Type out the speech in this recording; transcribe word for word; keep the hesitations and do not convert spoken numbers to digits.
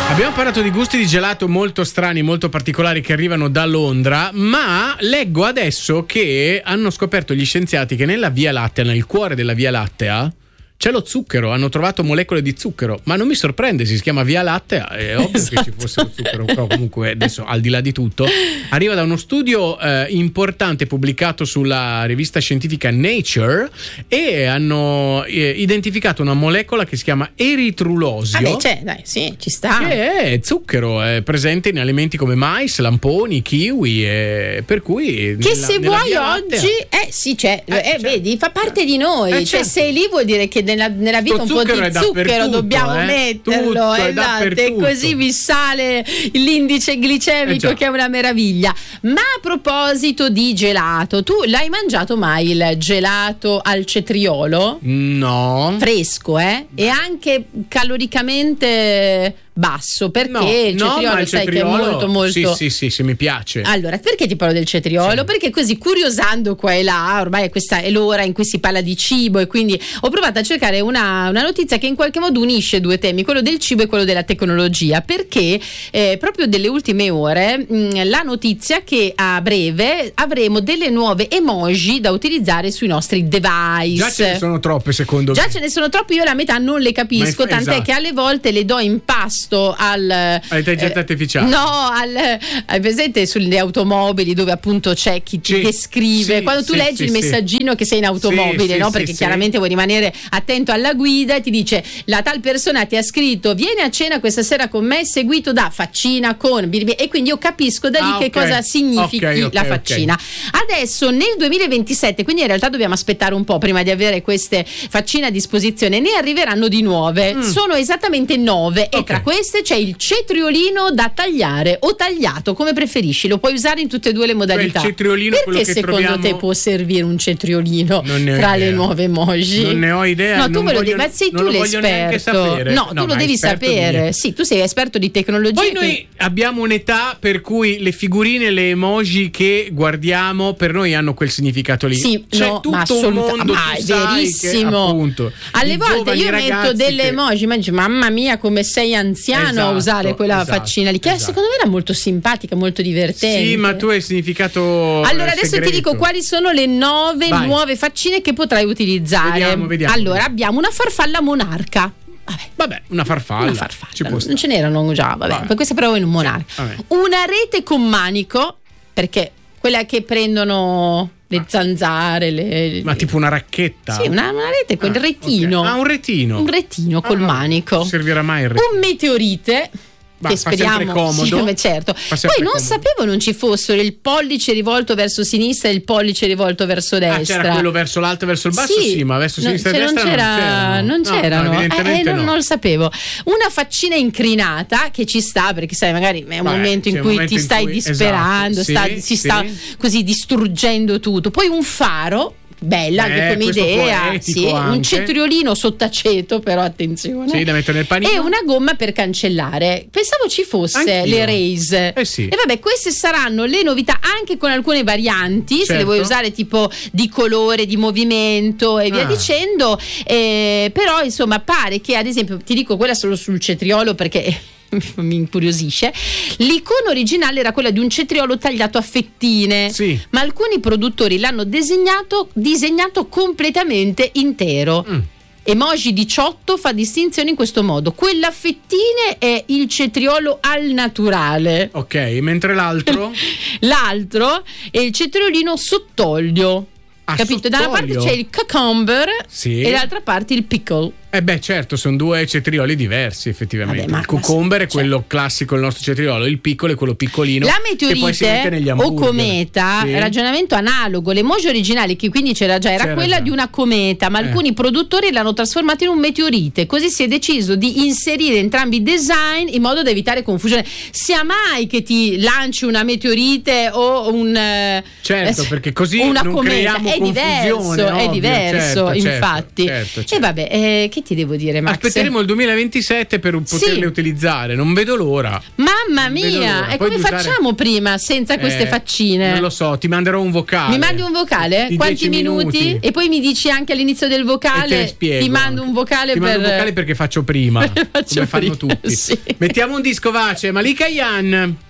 Abbiamo parlato di gusti di gelato molto strani, molto particolari che arrivano da Londra, ma leggo adesso che hanno scoperto gli scienziati che nella Via Lattea, nel cuore della Via Lattea, c'è lo zucchero, hanno trovato molecole di zucchero, ma non mi sorprende, si chiama Via Lattea, è ovvio esatto. che ci fosse lo zucchero, però comunque adesso al di là di tutto, arriva da uno studio eh, importante pubblicato sulla rivista scientifica Nature e hanno eh, identificato una molecola che si chiama eritrulosio. Ah beh, c'è, dai, sì, ci sta. Che è zucchero, è presente in alimenti come mais, lamponi, kiwi, e per cui... Che nella, se nella vuoi oggi, eh sì c'è, eh, eh, vedi, fa parte di noi, eh, cioè certo. sei lì vuol dire che Nella, nella vita un po' di zucchero dobbiamo eh? metterlo, Tutto, esatto, e così vi sale l'indice glicemico, eh che è una meraviglia. Ma a proposito di gelato, tu l'hai mangiato mai il gelato al cetriolo? No. Fresco, eh? E anche caloricamente basso, perché no, il cetriolo no, il sai cetriolo, che è molto molto sì sì sì, sì mi piace. Allora, perché ti parlo del cetriolo? Sì. Perché così, curiosando qua e là, ormai questa è l'ora in cui si parla di cibo, e quindi ho provato a cercare una, una notizia che in qualche modo unisce due temi, quello del cibo e quello della tecnologia, perché eh, proprio delle ultime ore mh, la notizia che a breve avremo delle nuove emoji da utarizzare sui nostri device. Già ce ne sono troppe, secondo Già me. ce ne sono troppe, io la metà non le capisco, Ma è, tant'è esatto. che alle volte le do in pasto al all'intelligenza eh, artificiale. No, al, al presente sulle automobili dove appunto c'è chi sì, che scrive, sì, quando tu sì, leggi sì, il messaggino sì. che sei in automobile, sì, no? sì, Perché sì, chiaramente sì. vuoi rimanere attento alla guida, e ti dice la tal persona ti ha scritto vieni a cena questa sera con me, seguito da faccina con birbi, e quindi io capisco da lì ah, che okay. cosa significhi okay, okay, la faccina. Okay. Adesso nel duemilaventisette, quindi in realtà dobbiamo aspettare un po' prima di avere queste faccine a disposizione, ne arriveranno di nuove, mm. sono esattamente nove okay. e tra queste c'è il cetriolino da tagliare o tagliato, come preferisci, lo puoi usare in tutte e due le modalità. Beh, il cetriolino, perché che secondo troviamo... te può servire un cetriolino tra idea. le nuove emoji? Non ne ho idea. No, tu me lo voglio, devi, ma sei tu l'esperto. No, no, tu lo devi sapere. Mie. Sì, tu sei esperto di tecnologia. Poi noi abbiamo un'età per cui le figurine, le emoji che guardiamo per noi hanno quel significato lì. Sì, c'è no, tutto ma un mondo, ma è verissimo. Che, appunto, alle volte io metto delle che... emoji, ma dici, mamma mia, come sei anziano esatto, a usare quella esatto, faccina lì, che esatto. secondo me era molto simpatica, molto divertente. Sì, ma tu hai il significato. Allora adesso segreto. ti dico quali sono le nove Vai. nuove faccine che potrai utilizzare. Vediamo, vediamo. Allora abbiamo una farfalla monarca. Vabbè. vabbè, una farfalla. Una farfalla. Ci può non ce n'erano già, vabbè. vabbè. Per questa però in un monarca. Sì, una rete con manico, perché quella che prendono le zanzare, le... ma tipo una racchetta? Sì, una, una rete con ah, il retino. Okay. Ah, un retino. Un retino col ah, manico. Non servirà mai il retino. Un meteorite. Bah, che speriamo comodo. Sì, certo. Poi non comodo. sapevo non ci fossero il pollice rivolto verso sinistra e il pollice rivolto verso destra. Ah, c'era quello verso l'alto e verso il basso? Sì, sì ma verso no, sinistra e destra non c'era, non c'erano. c'erano. No, no, evidentemente eh, non, no. non lo sapevo. Una faccina incrinata che ci sta, perché sai, magari è un Beh, momento in cui momento ti in stai cui, disperando, esatto, sta, sì, si sì. sta così distruggendo tutto. Poi un faro. Bella Beh, anche come idea, sì, anche. un cetriolino sottaceto, però attenzione. Sì, da mettere nel panino. E una gomma per cancellare. Pensavo ci fosse Anch'io. l'erase. Eh sì. E vabbè, queste saranno le novità anche con alcune varianti, certo. se le vuoi usare tipo di colore, di movimento e via ah. dicendo. Eh, però insomma pare che ad esempio, ti dico quella solo sul cetriolo perché mi incuriosisce, l'icona originale era quella di un cetriolo tagliato a fettine, sì. ma alcuni produttori l'hanno disegnato, disegnato completamente intero. Mm. Emoji diciotto fa distinzione in questo modo: quella a fettine è il cetriolo al naturale, ok, mentre l'altro l'altro è il cetriolino sott'olio. Ah, capito? Da una parte c'è il cucumber sì. e dall'altra parte il pickle. Eh beh, certo, sono due cetrioli diversi effettivamente. Vabbè, ma, il cucumber ma, è quello cioè. classico, il nostro cetriolo, il piccolo è quello piccolino. La meteorite o cometa, sì. ragionamento analogo. L'emoji originale, che quindi c'era già, era c'era quella già. di una cometa, ma eh. alcuni produttori l'hanno trasformata in un meteorite. Così si è deciso di inserire entrambi i design in modo da evitare confusione. Sia mai che ti lanci una meteorite o un certo, eh, perché così una non cometa. creiamo È diverso, confusione, è ovvio, diverso, certo, infatti. certo, certo, certo. E vabbè, eh, che che ti devo dire, Max? Aspetteremo il duemilaventisette per poterle sì. utilizzare, non vedo l'ora. Mamma mia, e come usare... facciamo prima senza queste eh, faccine? Non lo so, ti manderò un vocale. Mi mandi un vocale? Di Quanti minuti? minuti? E poi mi dici anche all'inizio del vocale, ti mando un vocale ti per... mando un vocale perché faccio prima, faccio come fanno prima, tutti. Sì. Mettiamo un disco, Vace, Malika Yan.